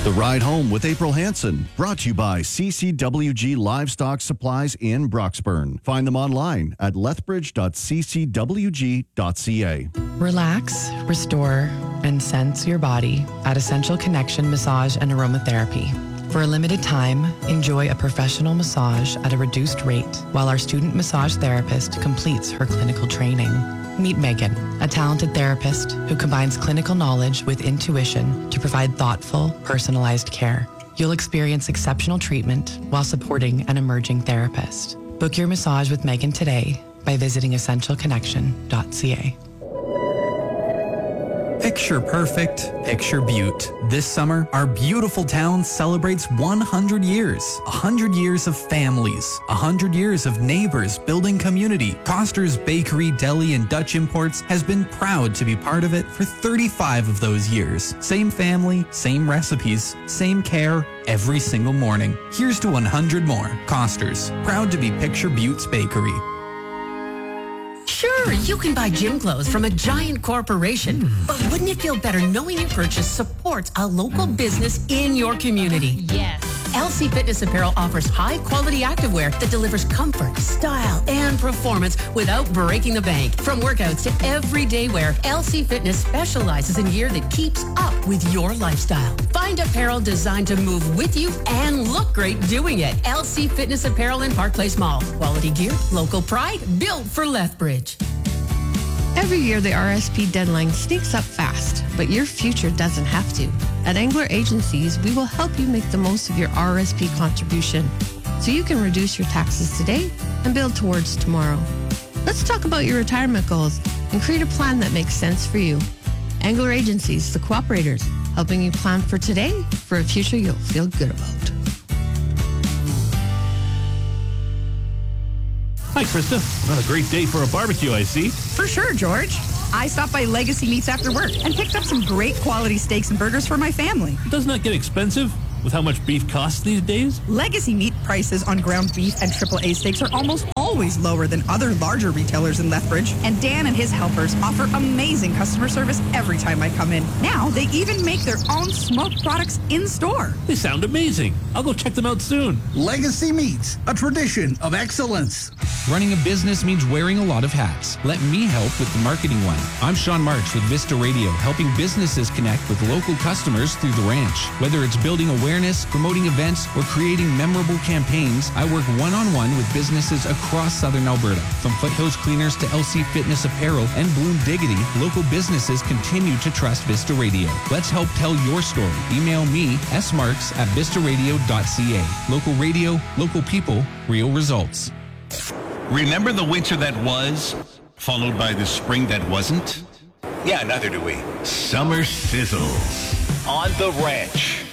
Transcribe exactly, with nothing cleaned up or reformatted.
The Ride Home with April Hansen, brought to you by C C W G Livestock Supplies in Broxburn. Find them online at lethbridge dot c c w g dot c a. Relax, restore, and sense your body at Essential Connection Massage and Aromatherapy. For a limited time, enjoy a professional massage at a reduced rate while our student massage therapist completes her clinical training. Meet Megan, a talented therapist who combines clinical knowledge with intuition to provide thoughtful, personalized care. You'll experience exceptional treatment while supporting an emerging therapist. Book your massage with Megan today by visiting essential connection dot c a. Picture perfect, picture beaut. This summer, our beautiful town celebrates one hundred years. one hundred years of families. one hundred years of neighbors building community. Coster's Bakery, Deli, and Dutch Imports has been proud to be part of it for thirty-five of those years. Same family, same recipes, same care every single morning. Here's to one hundred more. Coster's, proud to be Picture Beaut's Bakery. Sure, you can buy gym clothes from a giant corporation, mm. but wouldn't it feel better knowing your purchase supports a local mm. business in your community? Yes. L C Fitness Apparel offers high-quality activewear that delivers comfort, style, and performance without breaking the bank. From workouts to everyday wear, L C Fitness specializes in gear that keeps up with your lifestyle. Find apparel designed to move with you and look great doing it. L C Fitness Apparel in Park Place Mall. Quality gear, local pride, built for Lethbridge. Every year, the R S P deadline sneaks up fast, but your future doesn't have to. At Angler Agencies, we will help you make the most of your R S P contribution so you can reduce your taxes today and build towards tomorrow. Let's talk about your retirement goals and create a plan that makes sense for you. Angler Agencies, the cooperators, helping you plan for today for a future you'll feel good about. Hi, Krista. Not a great day for a barbecue, I see. For sure, George. I stopped by Legacy Meats after work and picked up some great quality steaks and burgers for my family. Doesn't that get expensive with how much beef costs these days? Legacy Meat prices on ground beef and triple A steaks are almost always lower than other larger retailers in Lethbridge. And Dan and his helpers offer amazing customer service every time I come in. Now, they even make their own smoked products in-store. They sound amazing. I'll go check them out soon. Legacy Meats, a tradition of excellence. Running a business means wearing a lot of hats. Let me help with the marketing one. I'm Sean March with Vista Radio, helping businesses connect with local customers through the ranch. Whether it's building awareness, promoting events, or creating memorable campaigns, I work one-on-one with businesses across Southern Alberta. From Foothills Cleaners to L C Fitness Apparel and Bloom Diggity, local businesses continue to trust Vista Radio. Let's help tell your story. Email me, smarks at vista radio dot c a. Local radio, local people, real results. Remember the winter that was, followed by the spring that wasn't? Yeah, neither do we. Summer sizzles on the ranch.